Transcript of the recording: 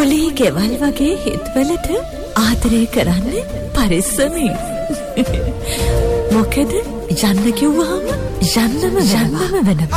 පොලේ ගෙවල් වගේ හිතවලට ආදරය කරන්න පරිස්සමින්. මොකද යන්න කිව්වහම යන්නම වෙනවා.